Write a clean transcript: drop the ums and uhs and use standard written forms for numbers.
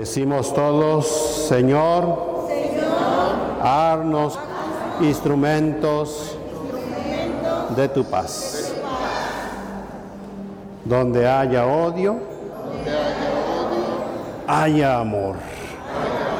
Decimos todos, Señor, haznos instrumentos de tu paz. Donde haya odio, haya amor.